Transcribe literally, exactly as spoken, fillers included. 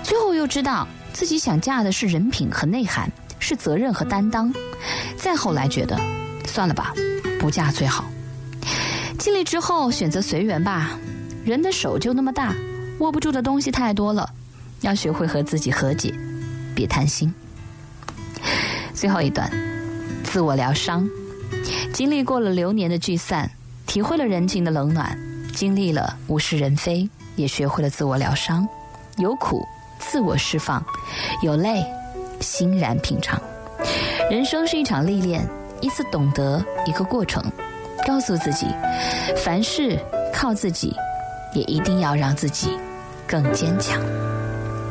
最后又知道自己想嫁的是人品和内涵，是责任和担当。再后来觉得算了吧，不嫁最好。尽力之后选择随缘吧，人的手就那么大，握不住的东西太多了，要学会和自己和解，别贪心。最后一段，自我疗伤。经历过了流年的聚散，体会了人情的冷暖，经历了物是人非，也学会了自我疗伤。有苦自我释放，有泪欣然品尝。人生是一场历练，一次懂得，一个过程。告诉自己，凡事靠自己，也一定要让自己更坚强。